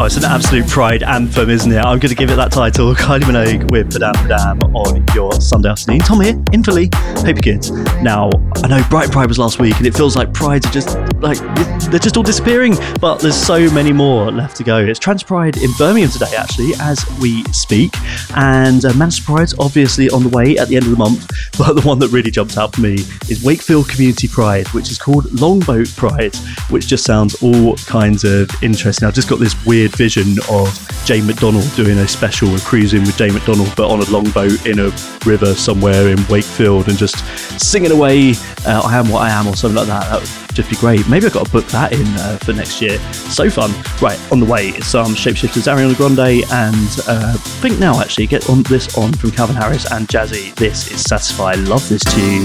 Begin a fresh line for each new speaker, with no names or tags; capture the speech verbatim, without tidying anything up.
it's an absolute pride anthem, isn't it? I'm going to give it that title. Kylie Minogue with Padam Padam on your Sunday afternoon. Tom here, in Philly. Hope you're good. Now, I know Bright Pride was last week, and it feels like Prides are just, like, they're just all disappearing, but there's so many more left to go. It's Trans Pride in Birmingham today, actually, as we speak, and uh, Manchester Pride's obviously on the way at the end of the month, but the one that really jumped out for me is Wakefield Community Pride, which is called Longboat Pride, which just sounds all kinds of interesting. I've just got this weird vision of Jane McDonald doing a special of cruising with Jane McDonald, but on a longboat in a river somewhere in Wakefield and just singing away uh, I Am What I Am or something like that. That would just be great. Maybe I've got to book that in uh, for next year. So fun. Right, on the way is some Shapeshifters, Ariana Grande, and uh, think now actually, get on this on from Calvin Harris and Jazzy. This is Satisfy. Love this tune.